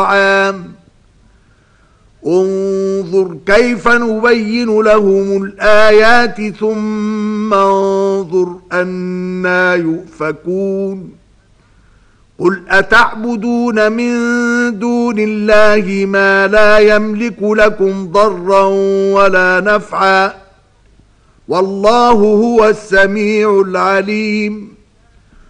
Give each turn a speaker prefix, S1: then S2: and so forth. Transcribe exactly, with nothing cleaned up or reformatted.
S1: الطعام انظر كيف نبين لهم الآيات ثم انظر أنى يؤفكون قل أتعبدون من دون الله ما لا يملك لكم ضرا ولا نفعا والله هو السميع العليم